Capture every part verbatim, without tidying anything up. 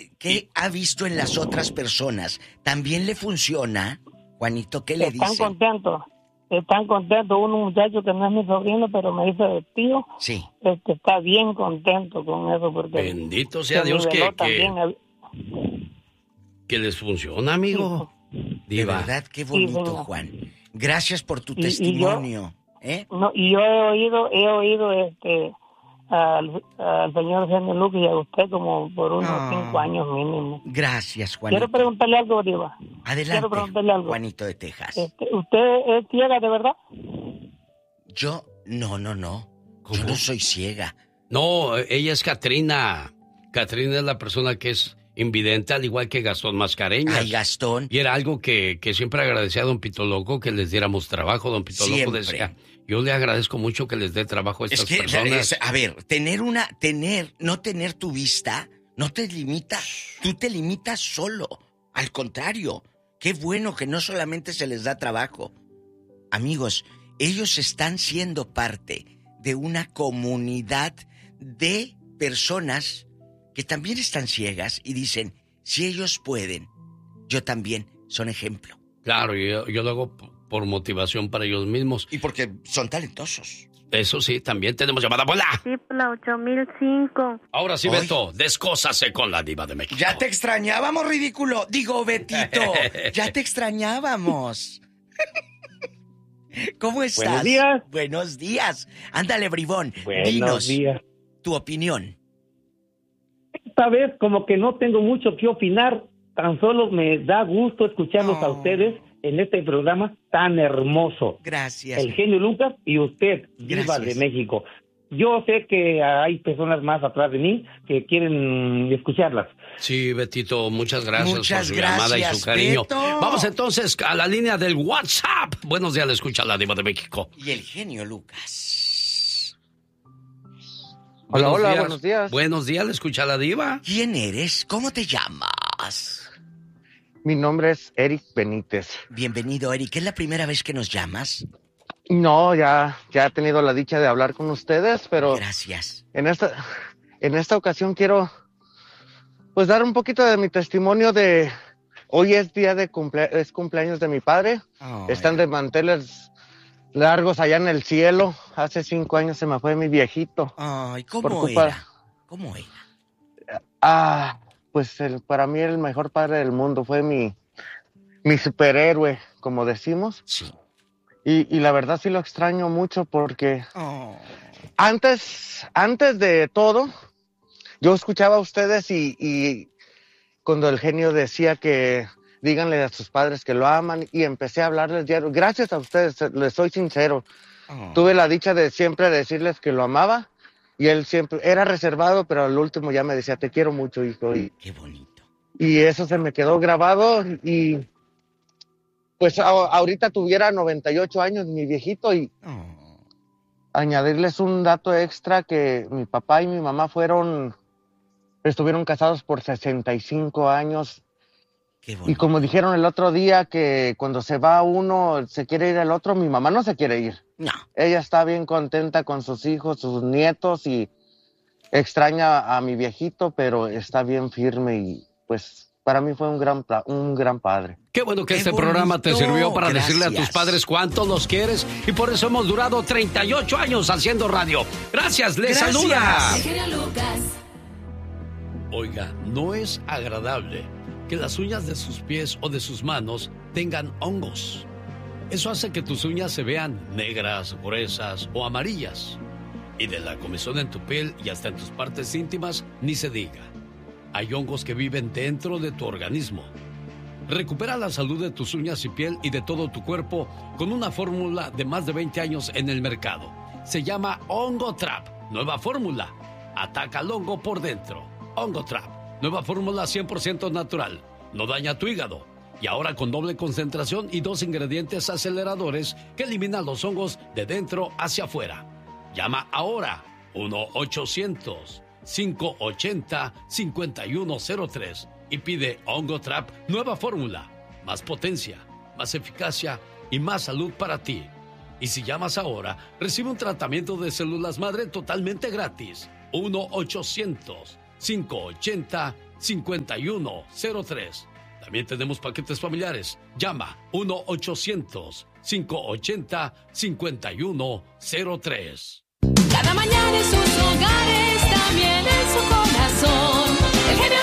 qué ha visto en las otras personas? ¿También le funciona? Juanito, ¿qué le dice? Están contentos. Están contentos. Un muchacho que no es mi sobrino, pero me dice de tío. Sí. Este, está bien contento con eso. Porque bendito sea Dios que, que, que les funciona, amigo. Sí. De verdad, qué bonito, sí, Juan. Gracias por tu y, testimonio. Y yo, ¿eh? no, y yo he oído, he oído este al, al señor Genio Lucas y a usted como por unos oh, cinco años mínimo. Gracias, Juanito. Quiero preguntarle algo, Diva. Adelante, Quiero preguntarle algo. Juanito de Texas. Este, ¿Usted es ciega de verdad? Yo, no, no, no. ¿Cómo? Yo no soy ciega. No, ella es Catrina. Catrina es la persona que es invidente, al igual que Gastón Mascareñas. Ay, Gastón. Y era algo que, que siempre agradecía a don Pito Loco, que les diéramos trabajo. Don Pito Loco decía, yo le agradezco mucho que les dé trabajo a estas es que, personas. Es, a ver, tener una, tener, no tener tu vista, no te limita, tú te limitas solo. Al contrario, qué bueno que no solamente se les da trabajo. Amigos, ellos están siendo parte de una comunidad de personas que también están ciegas y dicen, si ellos pueden, yo también, son ejemplo. Claro, yo, yo lo hago por motivación para ellos mismos. Y porque son talentosos. Eso sí, también tenemos llamada. ¡Hola! Sí, por la ocho mil cinco. Ahora sí, Hoy. Beto, descósase con la Diva de México. Ya te extrañábamos, ridículo. Digo, Betito, ya te extrañábamos. ¿Cómo estás? Buenos días. Buenos días. Ándale, bribón. Buenos Dinos días. Tu opinión. Esta vez como que no tengo mucho que opinar, tan solo me da gusto escucharlos oh. a ustedes en este programa tan hermoso. Gracias. El Genio Lucas y usted, Diva de México. Yo sé que hay personas más atrás de mí que quieren escucharlas. Sí, Betito, muchas gracias muchas por su gracias, llamada y su cariño. Beto. Vamos entonces a la línea del WhatsApp. Buenos días, le escucha la Diva de México. Y el Genio Lucas. Hola, buenos hola, días. buenos días. Buenos días, le escucha la Diva. ¿Quién eres? ¿Cómo te llamas? Mi nombre es Eric Benítez. Bienvenido, Eric. ¿Es la primera vez que nos llamas? No, ya, ya he tenido la dicha de hablar con ustedes, pero... Gracias. En esta, en esta ocasión quiero, pues, dar un poquito de mi testimonio de... Hoy es día de cumple, es cumpleaños de mi padre. Oh, Están yeah. de manteles largos allá en el cielo. Hace cinco años se me fue mi viejito. Ay, ¿cómo culpa... era? ¿Cómo era? Ah, pues el, para mí el mejor padre del mundo. Fue mi, mi superhéroe, como decimos. Sí. Y, y la verdad sí lo extraño mucho porque oh. antes, antes de todo, yo escuchaba a ustedes y, y cuando el genio decía que díganle a sus padres que lo aman y empecé a hablarles diario. Gracias a ustedes, les soy sincero. Oh. Tuve la dicha de siempre decirles que lo amaba y él siempre era reservado, pero al último ya me decía, te quiero mucho, hijo. Y, qué bonito. Y eso se me quedó grabado y... Pues a, ahorita tuviera noventa y ocho años mi viejito y oh. añadirles un dato extra que mi papá y mi mamá fueron, estuvieron casados por sesenta y cinco años. Qué bonito. Y como dijeron el otro día que cuando se va uno se quiere ir el otro, mi mamá no se quiere ir. No. Ella está bien contenta con sus hijos, sus nietos y extraña a mi viejito, pero está bien firme y pues... Para mí fue un gran, un gran padre. Qué bueno que Qué este bonito. programa te sirvió para Gracias. decirle a tus padres cuánto los quieres y por eso hemos durado treinta y ocho años haciendo radio. Gracias, les Gracias. saluda. Lucas. Oiga, no es agradable que las uñas de sus pies o de sus manos tengan hongos. Eso hace que tus uñas se vean negras, gruesas o amarillas. Y de la comezón en tu piel y hasta en tus partes íntimas, ni se diga. Hay hongos que viven dentro de tu organismo. Recupera la salud de tus uñas y piel y de todo tu cuerpo con una fórmula de más de veinte años en el mercado. Se llama Hongo Trap. Nueva fórmula. Ataca al hongo por dentro. Hongo Trap. Nueva fórmula cien por ciento natural. No daña tu hígado. Y ahora con doble concentración y dos ingredientes aceleradores que eliminan los hongos de dentro hacia afuera. Llama ahora. uno ochocientos cinco ochenta cincuenta y uno cero tres y pide Hongo Trap nueva fórmula, más potencia, más eficacia y más salud para ti. Y si llamas ahora, recibe un tratamiento de células madre totalmente gratis. uno ochocientos cinco ochenta cinco uno cero tres. También tenemos paquetes familiares. Llama uno ochocientos, cinco ochenta, cincuenta y uno cero tres. Cada mañana en sus hogares, también en su corazón, el genio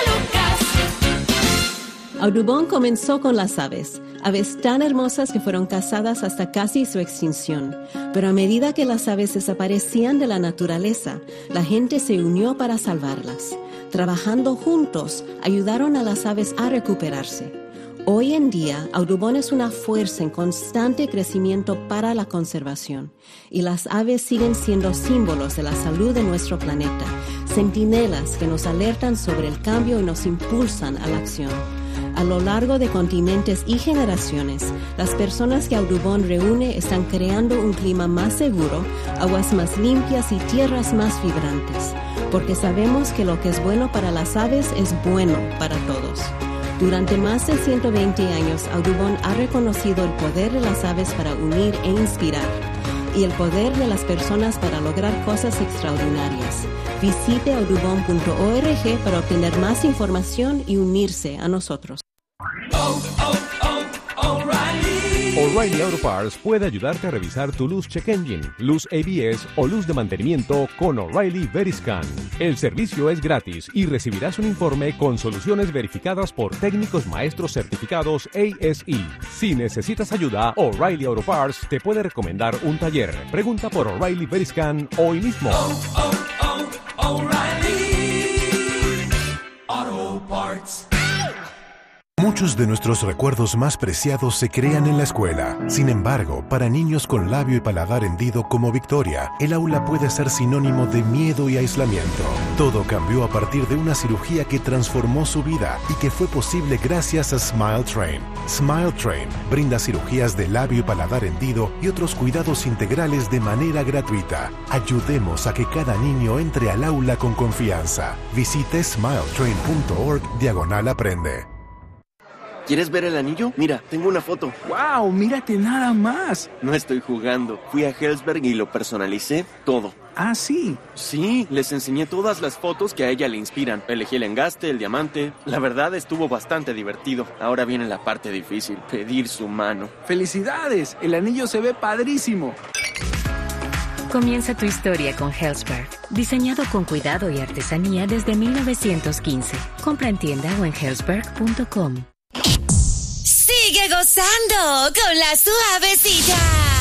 Lucas. Audubon comenzó con las aves, aves tan hermosas que fueron cazadas hasta casi su extinción. Pero a medida que las aves desaparecían de la naturaleza, la gente se unió para salvarlas. Trabajando juntos, ayudaron a las aves a recuperarse. Hoy en día, Audubon es una fuerza en constante crecimiento para la conservación, y las aves siguen siendo símbolos de la salud de nuestro planeta, centinelas que nos alertan sobre el cambio y nos impulsan a la acción. A lo largo de continentes y generaciones, las personas que Audubon reúne están creando un clima más seguro, aguas más limpias y tierras más vibrantes, porque sabemos que lo que es bueno para las aves es bueno para todos. Durante más de ciento veinte años, Audubon ha reconocido el poder de las aves para unir e inspirar, y el poder de las personas para lograr cosas extraordinarias. Visite audubon punto org para obtener más información y unirse a nosotros. Oh, oh, oh, O'Reilly. O'Reilly Auto Parts puede ayudarte a revisar tu luz check engine, luz A B S o luz de mantenimiento con O'Reilly Veriscan. El servicio es gratis y recibirás un informe con soluciones verificadas por técnicos maestros certificados A S E. Si necesitas ayuda, O'Reilly Auto Parts te puede recomendar un taller. Pregunta por O'Reilly Veriscan hoy mismo. Oh, oh, oh, O'Reilly Auto Parts. Muchos de nuestros recuerdos más preciados se crean en la escuela. Sin embargo, para niños con labio y paladar hendido como Victoria, el aula puede ser sinónimo de miedo y aislamiento. Todo cambió a partir de una cirugía que transformó su vida y que fue posible gracias a Smile Train. Smile Train brinda cirugías de labio y paladar hendido y otros cuidados integrales de manera gratuita. Ayudemos a que cada niño entre al aula con confianza. Visite smile train punto org diagonal aprende. ¿Quieres ver el anillo? Mira, tengo una foto. ¡Wow! ¡Mírate nada más! No estoy jugando. Fui a Helzberg y lo personalicé todo. ¿Ah, sí? Sí, les enseñé todas las fotos que a ella le inspiran. Elegí el engaste, el diamante. La verdad estuvo bastante divertido. Ahora viene la parte difícil, pedir su mano. ¡Felicidades! El anillo se ve padrísimo. Comienza tu historia con Helzberg. Diseñado con cuidado y artesanía desde mil novecientos quince. Compra en tienda o en helzberg punto com. Sigue gozando con la suavecita.